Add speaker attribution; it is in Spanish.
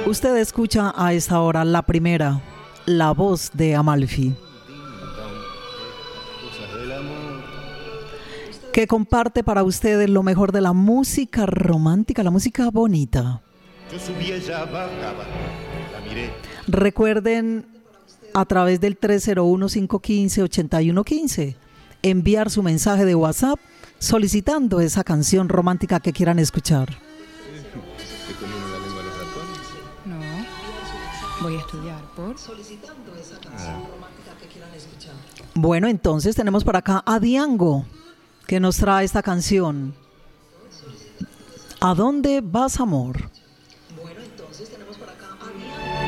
Speaker 1: Usted escucha a esta hora la primera, la voz de Amalfi, que comparte para ustedes lo mejor de la música romántica, la música bonita.
Speaker 2: Yo subí, ella bajaba, la miré.
Speaker 1: Recuerden, a través del 301-515-8115, enviar su mensaje de WhatsApp solicitando esa canción romántica que quieran escuchar.
Speaker 2: ¿Te comieron la lengua los ratones?
Speaker 3: No, voy a estudiar por...
Speaker 1: Solicitando esa canción romántica que quieran escuchar. Bueno, entonces tenemos por acá a Diango, que nos trae esta canción. ¿A dónde vas, amor?